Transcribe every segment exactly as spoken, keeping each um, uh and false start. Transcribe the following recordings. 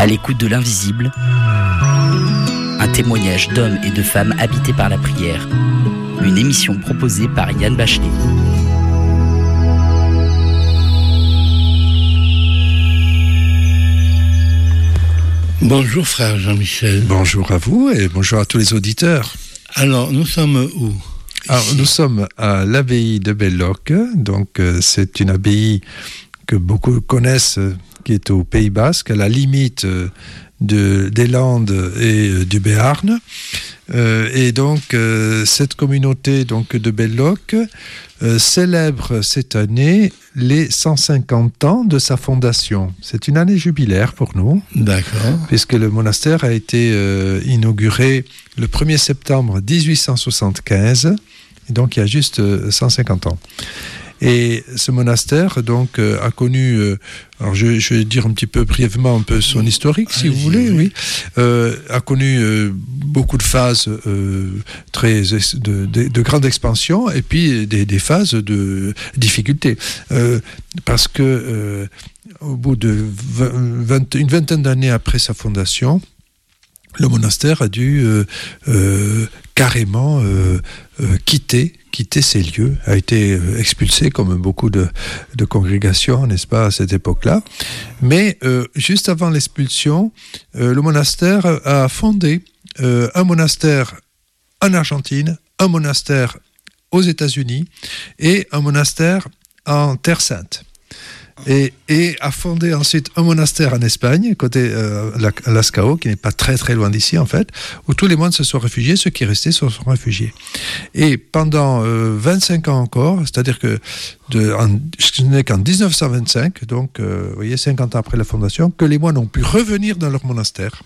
À l'écoute de l'invisible, un témoignage d'hommes et de femmes habités par la prière. Une émission proposée par Yann Bachelet. Bonjour frère Jean-Michel. Bonjour à vous et bonjour à tous les auditeurs. Alors, nous sommes où ? Alors, nous sommes à l'abbaye de Belloc. Donc, euh, c'est une abbaye que beaucoup connaissent, euh, qui est au Pays Basque, à la limite euh, de, des Landes et euh, du Béarn. Euh, et donc, euh, cette communauté donc, de Belloc euh, célèbre cette année les cent cinquante ans de sa fondation. C'est une année jubilaire pour nous. D'accord. Puisque le monastère a été euh, inauguré le premier septembre dix-huit cent soixante-quinze, et donc il y a juste euh, cent cinquante ans. Et ce monastère donc euh, a connu, euh, alors je, je vais dire un petit peu brièvement un peu son historique, si vous voulez, oui, euh, a connu euh, beaucoup de phases euh, très de, de, de grande expansion et puis des, des phases de difficulté, euh, parce que euh, au bout de vingt, une vingtaine d'années après sa fondation, le monastère a dû euh, euh, carrément euh, euh, quitter, quitter ces lieux, a été euh, expulsé comme beaucoup de, de congrégations, n'est-ce pas, à cette époque-là. Mais euh, juste avant l'expulsion, euh, le monastère a fondé euh, un monastère en Argentine, un monastère aux États-Unis et un monastère en Terre Sainte. Et, et a fondé ensuite un monastère en Espagne, côté euh, Lascaux, qui n'est pas très très loin d'ici en fait, où tous les moines se sont réfugiés, ceux qui restaient se sont réfugiés. Et pendant euh, vingt-cinq ans encore, c'est-à-dire que de, en, ce n'est qu'en dix-neuf cent vingt-cinq, donc euh, vous voyez, cinquante ans après la fondation, que les moines ont pu revenir dans leur monastère.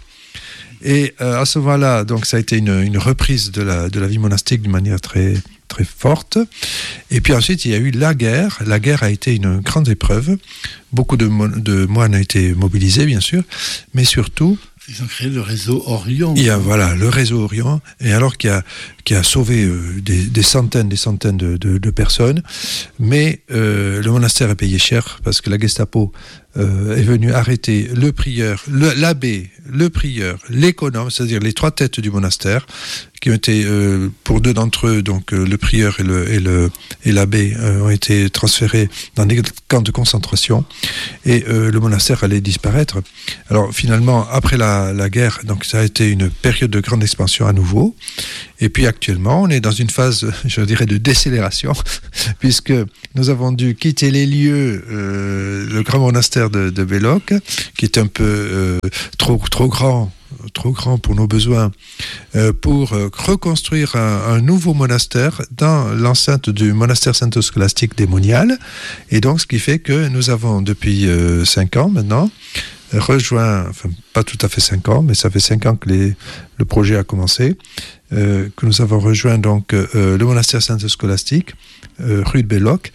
Et euh, à ce moment-là, donc ça a été une, une reprise de la, de la vie monastique d'une manière très très forte. Et puis ensuite, il y a eu la guerre. La guerre a été une grande épreuve. Beaucoup de, mo- de moines ont été mobilisés, bien sûr, mais surtout... Ils ont créé le réseau Orion. Il y a, voilà, le réseau Orion, et alors qui a, qui a sauvé euh, des, des centaines, des centaines de, de, de personnes, mais euh, le monastère a payé cher, parce que la Gestapo euh, est venue arrêter le prieur, le, l'abbé, le prieur, l'économe, c'est-à-dire les trois têtes du monastère, qui ont été, euh, pour deux d'entre eux, donc euh, le prieur et, le, et, le, et l'abbé, euh, ont été transférés dans des camps de concentration, et euh, le monastère allait disparaître. Alors finalement, après la, la guerre, donc ça a été une période de grande expansion à nouveau, et puis actuellement, on est dans une phase, je dirais, de décélération, puisque nous avons dû quitter les lieux, euh, le grand monastère de, de Belloc, qui est un peu euh, trop, trop grand, trop grand pour nos besoins, euh, pour euh, reconstruire un, un nouveau monastère dans l'enceinte du monastère saint-scolastique des Moniales. Et donc, ce qui fait que nous avons, depuis euh, cinq ans maintenant, rejoint, enfin pas tout à fait cinq ans, mais ça fait cinq ans que les, le projet a commencé, euh, que nous avons rejoint donc euh, le monastère saint-scolastique, euh, rue de Belloc,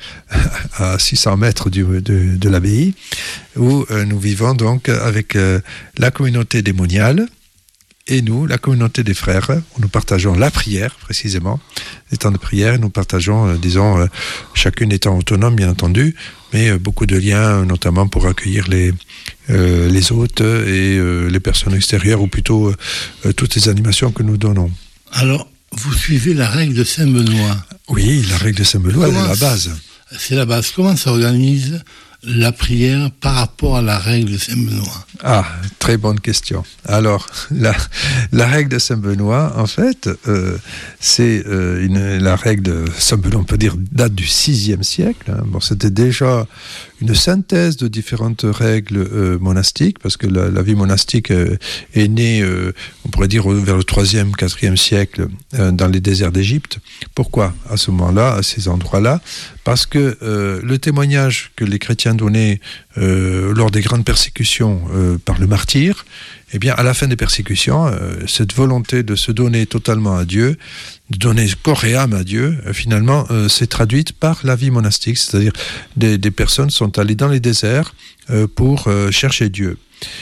à six cents mètres du, de, de l'abbaye, où euh, nous vivons donc avec euh, la communauté des Moniales, et nous, la communauté des frères, où nous partageons la prière, précisément, les temps de prière, nous partageons, euh, disons, euh, chacune étant autonome, bien entendu, mais euh, beaucoup de liens, notamment pour accueillir les, euh, les hôtes et euh, les personnes extérieures, ou plutôt euh, toutes les animations que nous donnons. Alors, vous suivez la règle de Saint-Benoît. Oui, la règle de Saint-Benoît, c'est la base. C'est la base. Comment s'organise la prière par rapport à la règle de Saint-Benoît ? Ah, très bonne question. Alors, la, la règle de Saint-Benoît, en fait, euh, c'est euh, une, la règle de Saint-Benoît, on peut dire, date du sixième siècle. Hein. Bon, c'était déjà une synthèse de différentes règles euh, monastiques, parce que la, la vie monastique euh, est née, euh, on pourrait dire, vers le troisième, quatrième siècle, euh, dans les déserts d'Égypte. Pourquoi, à ce moment-là, à ces endroits-là ? Parce que euh, le témoignage que les chrétiens donnaient euh, lors des grandes persécutions euh, par le martyr, eh bien, à la fin des persécutions, euh, cette volonté de se donner totalement à Dieu, de donner corps et âme à Dieu, euh, finalement, euh, s'est traduite par la vie monastique, c'est-à-dire des, des personnes sont allées dans les déserts euh, pour euh, chercher Dieu.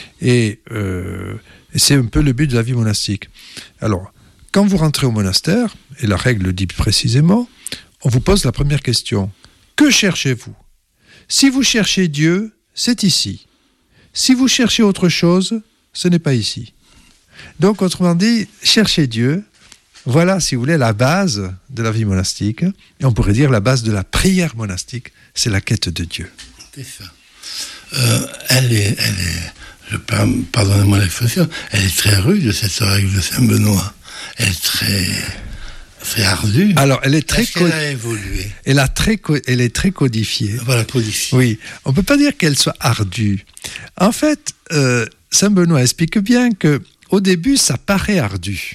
Et, euh, et c'est un peu le but de la vie monastique. Alors, quand vous rentrez au monastère, et la règle le dit précisément, on vous pose la première question. Que cherchez-vous ? Si vous cherchez Dieu, c'est ici. Si vous cherchez autre chose, ce n'est pas ici. Donc, autrement dit, chercher Dieu, voilà, si vous voulez, la base de la vie monastique. Et on pourrait dire la base de la prière monastique, c'est la quête de Dieu. C'est ça. Euh, elle est, elle est, je pardonnez-moi l'expression, elle est très rude, cette règle de Saint-Benoît. Elle est très, très ardue. Alors, elle est très... Est-ce qu'elle a évolué ? Elle, a très co- elle est très codifiée. Voilà, codifiée. Oui, on ne peut pas dire qu'elle soit ardue. En fait, euh, Saint-Benoît explique bien que au début, ça paraît ardu.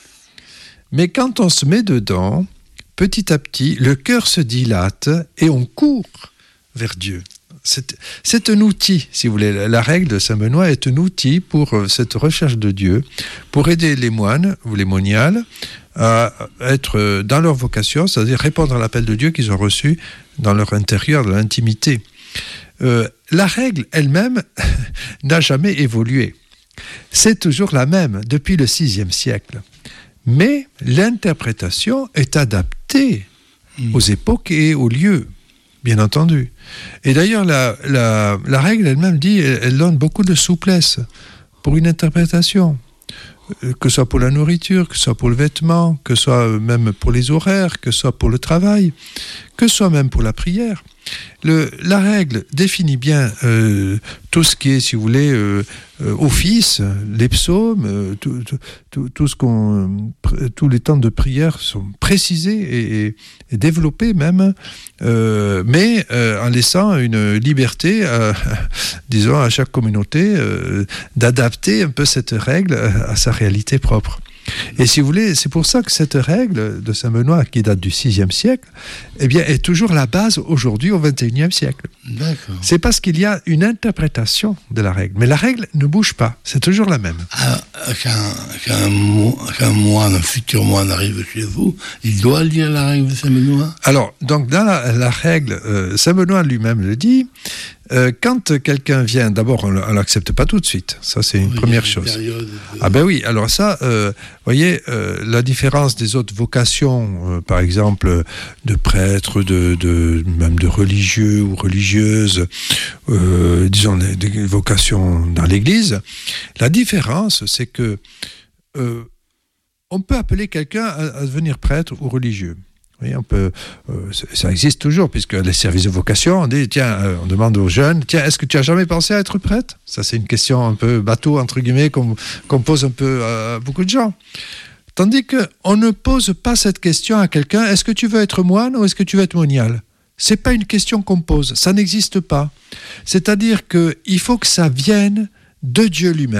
Mais quand on se met dedans, petit à petit, le cœur se dilate et on court vers Dieu. C'est, c'est un outil, si vous voulez. La règle de Saint-Benoît est un outil pour cette recherche de Dieu, pour aider les moines ou les moniales à être dans leur vocation, c'est-à-dire répondre à l'appel de Dieu qu'ils ont reçu dans leur intérieur, dans l'intimité. Euh, la règle elle-même n'a jamais évolué. C'est toujours la même depuis le sixième siècle. Mais l'interprétation est adaptée mmh. aux époques et aux lieux, bien entendu. Et d'ailleurs, la, la, la règle elle-même dit, elle, elle donne beaucoup de souplesse pour une interprétation, que ce soit pour la nourriture, que ce soit pour le vêtement, que ce soit même pour les horaires, que ce soit pour le travail, que ce soit même pour la prière. Le, la règle définit bien euh, tout ce qui est, si vous voulez, euh, euh, office, les psaumes, euh, tout, tout, tout, tout ce qu'on, euh, tous les temps de prière sont précisés et, et, et développés même, euh, mais euh, en laissant une liberté, euh, disons, à chaque communauté euh, d'adapter un peu cette règle à sa réalité propre. Et si vous voulez, c'est pour ça que cette règle de Saint-Benoît, qui date du sixième siècle, eh bien, est toujours la base aujourd'hui au vingt et unième siècle. D'accord. C'est parce qu'il y a une interprétation de la règle. Mais la règle ne bouge pas, c'est toujours la même. Ah, quand, quand, un mo- quand un moine, un futur moine arrive chez vous, il doit lire la règle de Saint-Benoît ? Alors, donc, dans la, la règle, euh, Saint-Benoît lui-même le dit, Euh, quand quelqu'un vient, d'abord, on ne l'accepte pas tout de suite. Ça, c'est une oui, première une chose. De... Ah ben oui, alors ça, euh, vous voyez, euh, la différence des autres vocations, euh, par exemple, de prêtres, de, de, même de religieux ou religieuses, euh, disons, des, des vocations dans l'Église, la différence, c'est que euh, on peut appeler quelqu'un à, à devenir prêtre ou religieux. Oui, on peut, euh, ça existe toujours, puisque les services de vocation, on dit, tiens, euh, on demande aux jeunes, tiens, est-ce que tu as jamais pensé à être prêtre ? Ça, c'est une question un peu bateau, entre guillemets, qu'on, qu'on pose un peu à beaucoup de gens. Tandis qu'on ne pose pas cette question à quelqu'un, est-ce que tu veux être moine ou est-ce que tu veux être monial ? C'est pas une question qu'on pose, ça n'existe pas. C'est-à-dire qu'il faut que ça vienne de Dieu lui-même.